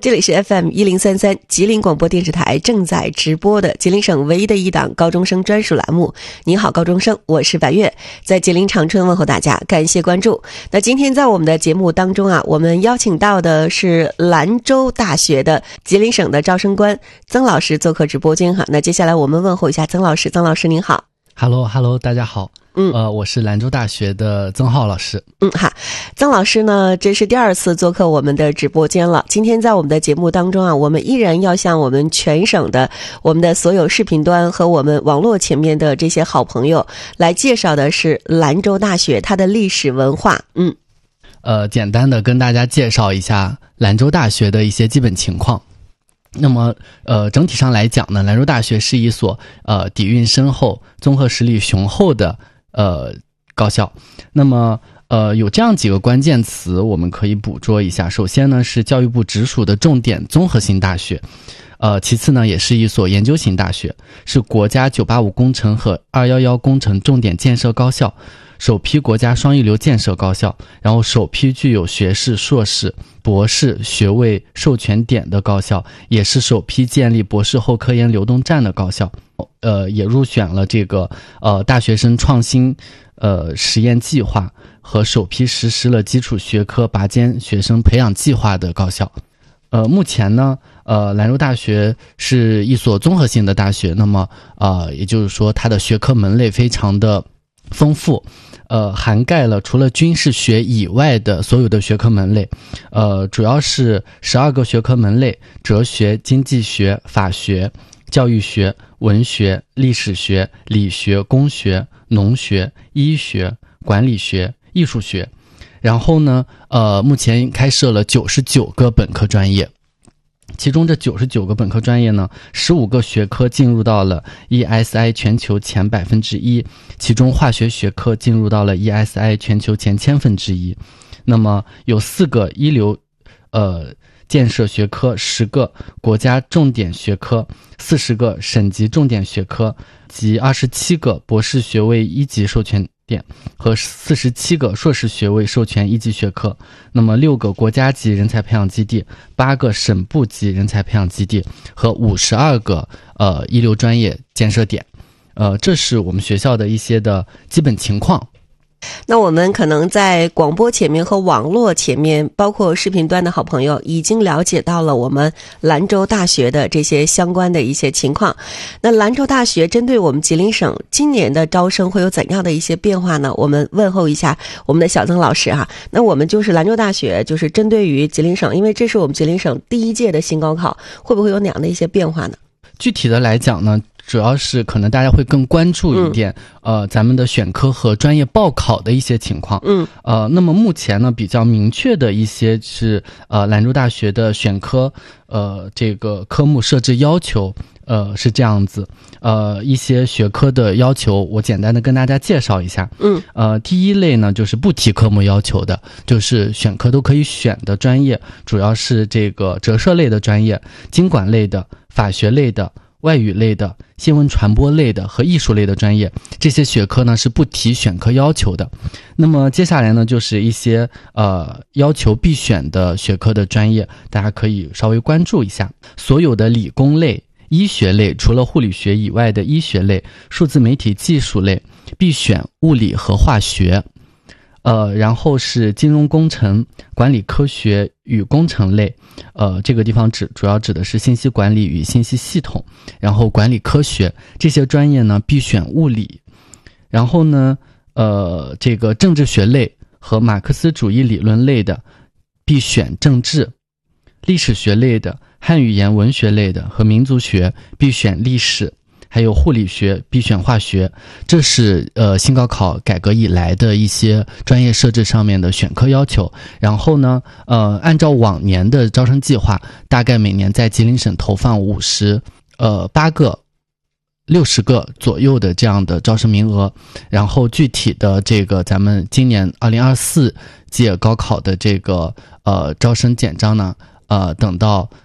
这里是 FM1033 吉林广播电视台正在直播的吉林省唯一的一档高中生专属栏目。你好，高中生，我是白月，在吉林长春问候大家，感谢关注。那今天在我们的节目当中啊，我们邀请到的是兰州大学的吉林省的招生官曾老师做客直播间哈。那接下来我们问候一下曾老师，曾老师您好。 Hello， 大家好。我是兰州大学的曾浩老师。 好，曾老师呢，这是第二次做客我们的直播间了。今天在我们的节目当中啊，我们依然要向我们全省的我们的所有视频端和我们网络前面的这些好朋友来介绍的是兰州大学它的历史文化。 简单的跟大家介绍一下兰州大学的一些基本情况。那么整体上来讲呢，兰州大学是一所底蕴深厚、综合实力雄厚的高校。那么有这样几个关键词我们可以捕捉一下。首先呢，是教育部直属的重点综合性大学。其次呢，也是一所研究型大学，是国家985工程和211工程重点建设高校，首批国家双一流建设高校，然后首批具有学士、硕士、博士学位授权点的高校，也是首批建立博士后科研流动站的高校。也入选了这个大学生创新实验计划和首批实施了基础学科拔尖学生培养计划的高校。目前呢，兰州大学是一所综合性的大学，那么也就是说它的学科门类非常的丰富，涵盖了除了军事学以外的所有的学科门类，主要是12个学科门类：哲学、经济学、法学、教育学、文学、历史学、理学、工学、农学、医学、管理学、艺术学。然后呢，目前开设了99个本科专业。其中这99个本科专业呢，15个学科进入到了 ESI 全球前1%，其中化学学科进入到了 ESI 全球前1/1000%。那么有4个一流建设学科，10个国家重点学科，40个省级重点学科及27个博士学位1级授权点和47个硕士学位授权1级学科，那么6个国家级人才培养基地，8个省部级人才培养基地和52个一流专业建设点。这是我们学校的一些的基本情况。 那我们可能在广播前面和网络前面，包括视频端的好朋友已经了解到了我们兰州大学的这些相关的一些情况。那兰州大学针对我们吉林省今年的招生会有怎样的一些变化呢？我们问候一下我们的小曾老师哈。那我们就是兰州大学就是针对于吉林省，因为这是我们吉林省第1届的新高考，会不会有哪样的一些变化呢？ 具体的来讲呢，主要是可能大家会更关注一点，咱们的选科和专业报考的一些情况。那么目前呢，比较明确的一些是兰州大学的选科，这个科目设置要求，是这样子。一些学科的要求，我简单的跟大家介绍一下。第一类呢，就是不提科目要求的，就是选科都可以选的专业，主要是这个折射类的专业、经管类的、法学类的、外语类的、新闻传播类的和艺术类的专业，这些学科呢是不提选科要求的。那么接下来呢，就是一些要求必选的学科的专业，大家可以稍微关注一下。所有的理工类、医学类，除了护理学以外的医学类、数字媒体技术类，必选物理和化学。然后是金融工程、管理科学与工程类，这个地方主要指的是信息管理与信息系统，然后管理科学这些专业呢必选物理。然后呢，这个政治学类和马克思主义理论类的必选政治，历史学类的、汉语言文学类的和民族学必选历史。还有护理学必选化学，这是新高考改革以来的一些专业设置上面的选科要求。然后呢，按照往年的招生计划，大概每年在吉林省投放58个、60个左右的这样的招生名额。然后具体的这个咱们今年2024届高考的这个招生简章呢，等到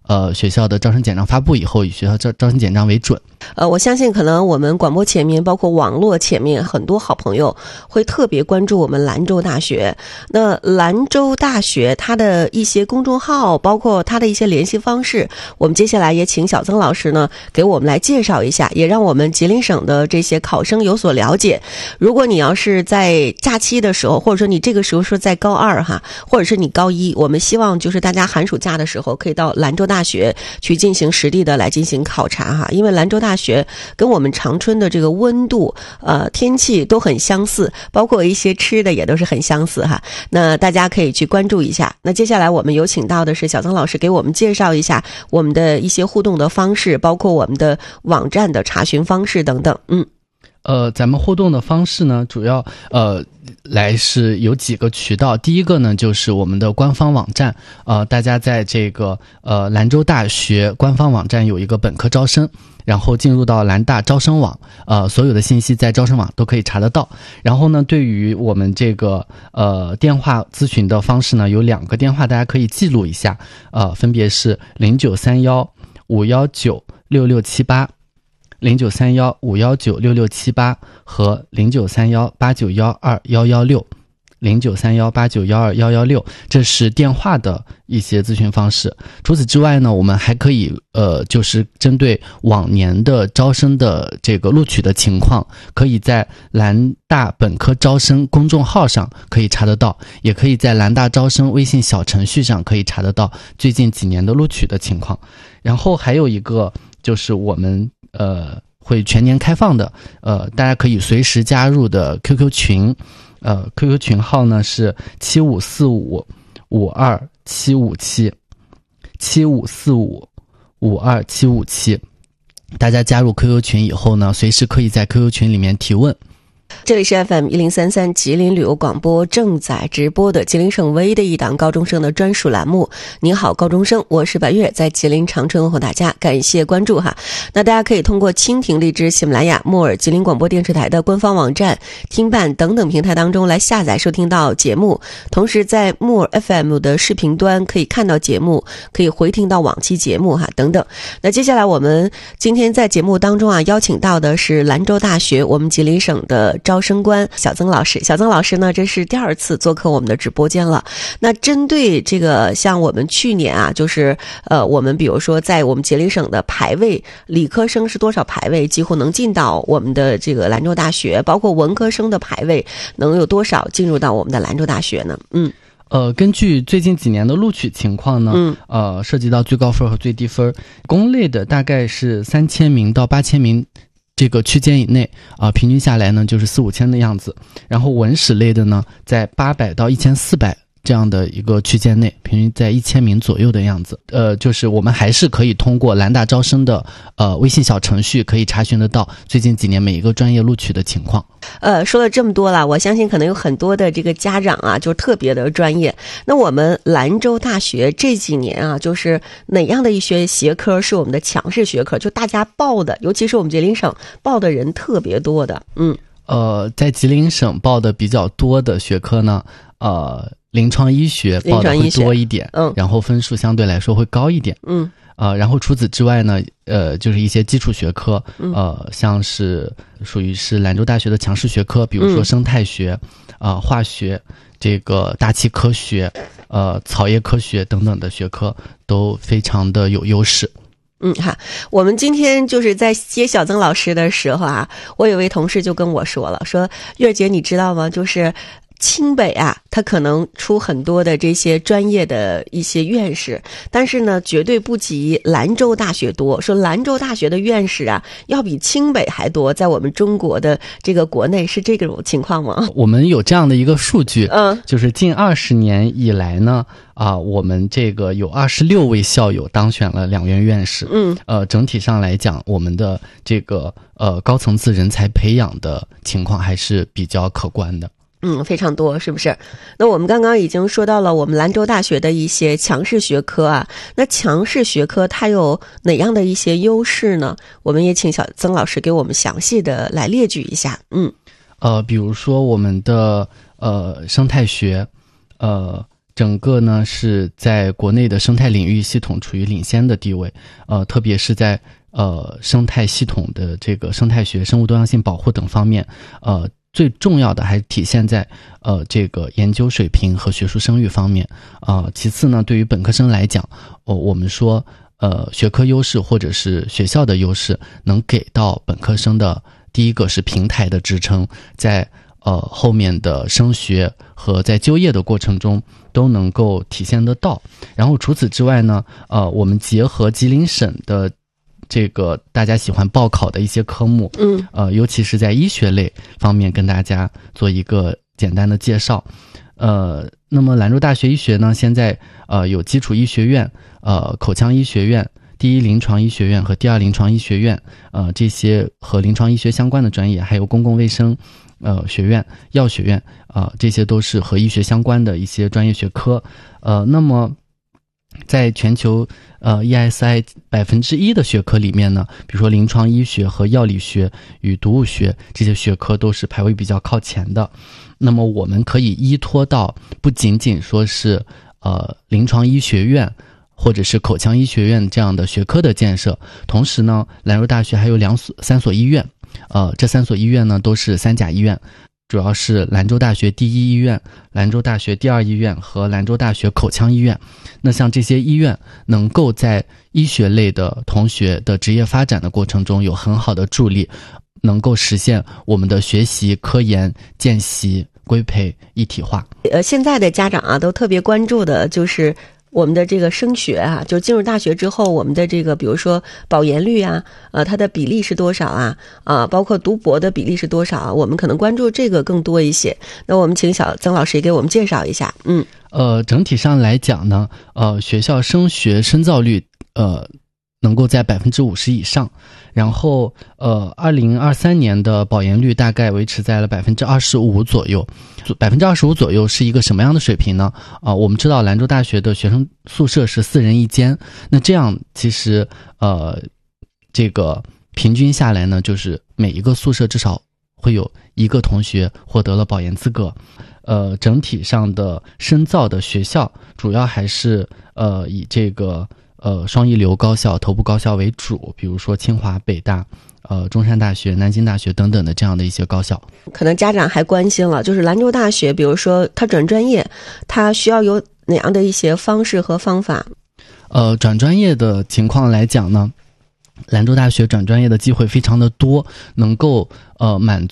学校的招生简章发布以后，以学校招生简章为准。 我相信可能我们广播前面包括网络前面很多好朋友会特别关注我们兰州大学。那兰州大学它的一些公众号，包括它的一些联系方式，我们接下来也请小曾老师呢给我们来介绍一下，也让我们吉林省的这些考生有所了解。如果你要是在假期的时候，或者说你这个时候是在高2哈，或者是你高1，我们希望就是大家寒暑假的时候可以到兰州大学去进行实地的来进行考察哈，因为兰州大学跟我们长春的这个温度天气都很相似，包括一些吃的也都是很相似哈。那大家可以去关注一下。那接下来我们有请到的是小曾老师给我们介绍一下我们的一些互动的方式，包括我们的网站的查询方式等等。 咱们互动的方式呢，主要来是有几个渠道。第一个呢，就是我们的官方网站，大家在这个兰州大学官方网站有一个本科招生，然后进入到兰大招生网，所有的信息在招生网都可以查得到。然后呢，对于我们这个电话咨询的方式呢，有2个电话大家可以记录一下，分别是0931 519 6678。0931 519 6678和0931 8912 116 0931 8912 116，这是电话的一些咨询方式。除此之外呢，我们还可以就是针对往年的招生的这个录取的情况，可以在兰大本科招生公众号上可以查得到，也可以在兰大招生微信小程序上可以查得到最近几年的录取的情况。然后还有一个就是我们会全年开放的大家可以随时加入的 QQ 群，QQ 群号呢是7545 52757 7545 52757，大家加入 QQ 群以后呢，随时可以在 QQ 群里面提问。 这里是 FM1033 吉林旅游广播正在直播的吉林省唯一的一档高中生的专属栏目。你好高中生，我是白月，在吉林长春问候大家，感谢关注哈。那大家可以通过蜻蜓、荔枝、喜马拉雅、木耳、吉林广播电视台的官方网站、听伴等等平台当中来下载收听到节目，同时在木耳 FM 的视频端可以看到节目，可以回听到往期节目哈等等。那接下来我们今天在节目当中邀请到的是兰州大学我们吉林省的招生官小曾老师。小曾老师呢，这是第2次做客我们的直播间了。那针对这个像我们去年就是我们比如说在我们吉林省的排位，理科生是多少排位几乎能进到我们的这个兰州大学，包括文科生的排位能有多少进入到我们的兰州大学呢？ 根据最近几年的录取情况呢，涉及到最高分和最低分，公类的大概是3000名到8000名这个区间以内平均下来呢就是4、5千的样子。然后文史类的呢，在800到1400这样的一个区间内，平均在1000名左右的样子。就是我们还是可以通过兰大招生的微信小程序可以查询得到最近几年每一个专业录取的情况。 说了这么多了，我相信可能有很多的这个家长就特别的专业。那我们兰州大学这几年就是哪样的一些学科是我们的强势学科，就大家报的，尤其是我们吉林省报的人特别多的。 在吉林省报的比较多的学科呢，临床医学报的会多一点，然后分数相对来说会高一点。然后除此之外呢，就是一些基础学科，像是属于是兰州大学的强势学科，比如说生态学、化学、这个大气科学、草业科学等等的学科都非常的有优势。 我们今天就是在接小曾老师的时候我有位同事就跟我说了，说月儿姐你知道吗，就是清北它可能出很多的这些专业的一些院士，但是呢绝对不及兰州大学多。说兰州大学的院士要比清北还多，在我们中国的这个国内是这种情况吗？ 我们有这样的一个数据，就是近20年以来呢我们这个有26位校友当选了2院院士。整体上来讲，我们的这个高层次人才培养的情况还是比较可观的。 非常多，是不是？那我们刚刚已经说到了我们兰州大学的一些强势学科那强势学科它有哪样的一些优势呢？我们也请小曾老师给我们详细的来列举一下。比如说我们的生态学， 整个呢是在国内的生态领域系统处于领先的地位，特别是在生态系统的这个生态学、生物多样性保护等方面，最重要的还是体现在这个研究水平和学术声誉方面。其次呢，对于本科生来讲，我们说学科优势或者是学校的优势能给到本科生的，第一个是平台的支撑，在后面的升学和在就业的过程中都能够体现得到。然后除此之外呢，我们结合吉林省的这个大家喜欢报考的一些科目，尤其是在医学类方面跟大家做一个简单的介绍。那么兰州大学医学呢，现在有基础医学院、口腔医学院、第一临床医学院和第二临床医学院，这些和临床医学相关的专业，还有公共卫生学院、药学院，这些都是和医学相关的一些专业学科。那么在全球ESI 1%的学科里面呢，比如说临床医学和药理学与毒物学这些学科都是排位比较靠前的。那么我们可以依托到不仅仅说是临床医学院或者是口腔医学院这样的学科的建设，同时呢，兰州大学还有3所医院，这3所医院呢都是3甲医院，主要是兰州大学第一医院、兰州大学第二医院和兰州大学口腔医院。那像这些医院能够在医学类的同学的职业发展的过程中有很好的助力，能够实现我们的学习、科研、见习、规培一体化。 现在的家长啊，都特别关注的就是我们的这个升学啊，就进入大学之后，我们的这个比如说保研率啊，它的比例是多少啊？包括读博的比例是多少啊？我们可能关注这个更多一些。那我们请曾老师也给我们介绍一下。 整体上来讲呢，学校升学深造率能够在50%以上，然后2023年的保研率大概维持在了25%左右。25%左右是一个什么样的水平呢？我们知道兰州大学的学生宿舍是4人1间，那这样其实这个平均下来呢，就是每一个宿舍至少会有1个同学获得了保研资格。整体上的深造的学校主要还是以这个双一流高校、头部高校为主，比如说清华、北大、中山大学、南京大学等等的这样的一些高校。 可能家长还关心了，就是兰州大学，比如说他转专业，他需要有哪样的一些方式和方法？ 转专业的情况来讲呢，兰州大学转专业的机会非常的多，能够满足